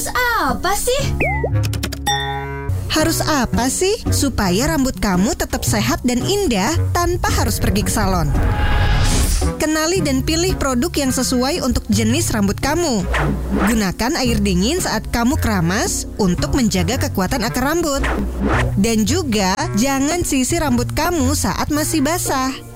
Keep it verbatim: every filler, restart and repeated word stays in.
Harus apa sih? Harus apa sih supaya rambut kamu tetap sehat dan indah tanpa harus pergi ke salon? Kenali dan pilih produk yang sesuai untuk jenis rambut kamu. Gunakan air dingin saat kamu keramas untuk menjaga kekuatan akar rambut. Dan juga jangan sisir rambut kamu saat masih basah.